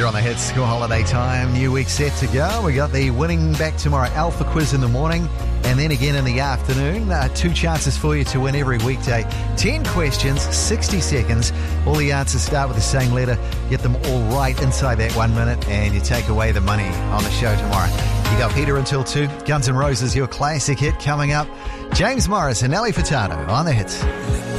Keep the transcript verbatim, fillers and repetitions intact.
You're on the Hits School Holiday Time. New week set to go. We got the Winning Back Tomorrow Alpha Quiz in the morning and then again in the afternoon. Uh, two chances for you to win every weekday. Ten questions, sixty seconds. All the answers start with the same letter. Get them all right inside that one minute and you take away the money on the show tomorrow. You got Peter until two. Guns N' Roses, your classic hit coming up. James Morris and Nelly Furtado on the Hits.